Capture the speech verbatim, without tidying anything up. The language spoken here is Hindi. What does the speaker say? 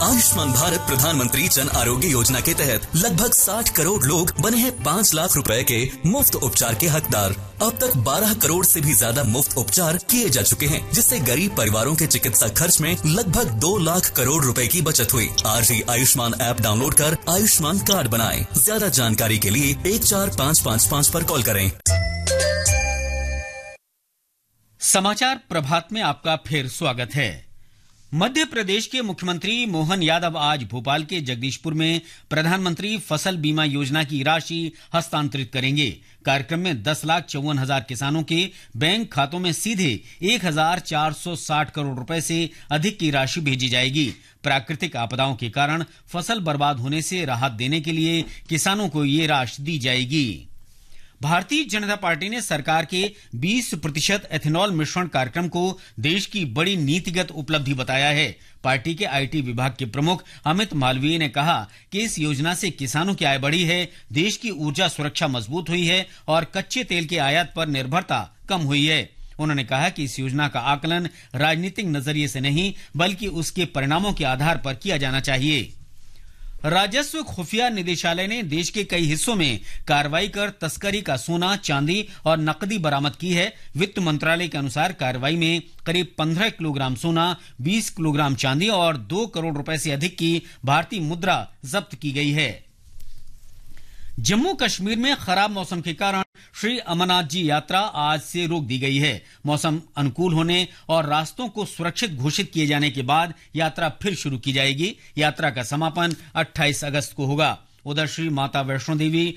आयुष्मान भारत प्रधानमंत्री जन आरोग्य योजना के तहत लगभग साठ करोड़ लोग बने हैं पाँच लाख रुपए के मुफ्त उपचार के हकदार। अब तक बारह करोड़ से भी ज्यादा मुफ्त उपचार किए जा चुके हैं, जिससे गरीब परिवारों के चिकित्सा खर्च में लगभग दो लाख करोड़ रुपए की बचत हुई। आज ही आयुष्मान ऐप डाउनलोड कर आयुष्मान कार्ड बनाएं। ज्यादा जानकारी के लिए एक चार पाँच पाँच पाँच पर कॉल करें। समाचार प्रभात में आपका फिर स्वागत है। मध्य प्रदेश के मुख्यमंत्री मोहन यादव आज भोपाल के जगदीशपुर में प्रधानमंत्री फसल बीमा योजना की राशि हस्तांतरित करेंगे। कार्यक्रम में दस लाख चौवन हजार किसानों के बैंक खातों में सीधे एक हजार चार सौ साठ करोड़ रुपए से अधिक की राशि भेजी जाएगी। प्राकृतिक आपदाओं के कारण फसल बर्बाद होने से राहत देने के लिए किसानों को ये राशि दी जाएगी। भारतीय जनता पार्टी ने सरकार के बीस प्रतिशत एथेनॉल मिश्रण कार्यक्रम को देश की बड़ी नीतिगत उपलब्धि बताया है। पार्टी के आईटी विभाग के प्रमुख अमित मालवीय ने कहा कि इस योजना से किसानों की आय बढ़ी है, देश की ऊर्जा सुरक्षा मजबूत हुई है और कच्चे तेल के आयात पर निर्भरता कम हुई है। उन्होंने कहा कि इस योजना का आकलन राजनीतिक नजरिए से नहीं बल्कि उसके परिणामों के आधार पर किया जाना चाहिए। राजस्व खुफिया निदेशालय ने देश के कई हिस्सों में कार्रवाई कर तस्करी का सोना, चांदी और नकदी बरामद की है। वित्त मंत्रालय के अनुसार कार्रवाई में करीब पंद्रह किलोग्राम सोना, बीस किलोग्राम चांदी और दो करोड़ रुपए से अधिक की भारतीय मुद्रा जब्त की गई है। जम्मू कश्मीर में खराब मौसम के कारण श्री अमरनाथ जी यात्रा आज से रोक दी गई है। मौसम अनुकूल होने और रास्तों को सुरक्षित घोषित किए जाने के बाद यात्रा फिर शुरू की जाएगी। यात्रा का समापन अट्ठाईस अगस्त को होगा। उधर श्री माता वैष्णो देवी